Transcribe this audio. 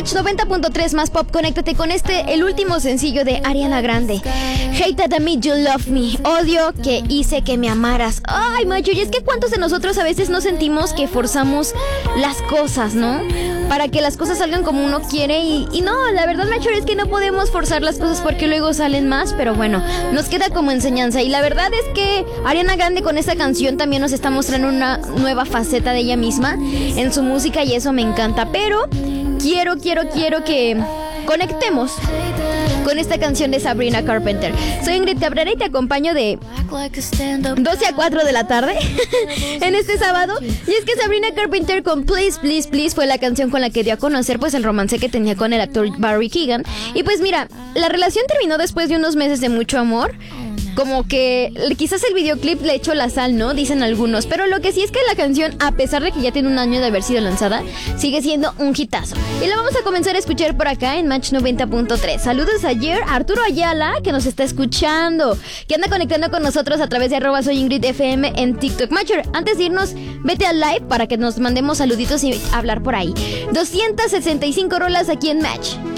Match 90.3 más pop, conéctate con el último sencillo de Ariana Grande. Hate that I made you love me. Odio que hice que me amaras. Ay, Macho, y es que cuántos de nosotros a veces no sentimos que forzamos las cosas, ¿no? Para que las cosas salgan como uno quiere y no, la verdad, Macho, es que no podemos forzar las cosas porque luego salen más, pero bueno, nos queda como enseñanza. Y la verdad es que Ariana Grande con esta canción también nos está mostrando una nueva faceta de ella misma en su música y eso me encanta. Pero quiero que conectemos con esta canción de Sabrina Carpenter. Soy Ingrid Cabrera y te acompaño de 12 a 4 de la tarde en este sábado. Y es que Sabrina Carpenter con Please, Please, Please fue la canción con la que dio a conocer pues el romance que tenía con el actor Barry Keoghan. Y pues mira, la relación terminó después de unos meses de mucho amor. Como que quizás el videoclip le echó la sal, ¿no? Dicen algunos. Pero lo que sí es que la canción, a pesar de que ya tiene un año de haber sido lanzada, sigue siendo un hitazo. Y la vamos a comenzar a escuchar por acá en Match 90.3. Saludos ayer a Arturo Ayala, que nos está escuchando, que anda conectando con nosotros a través de @soyingridfm en TikTok. Matcher, antes de irnos, vete al live para que nos mandemos saluditos y hablar por ahí. 265 rolas aquí en Match.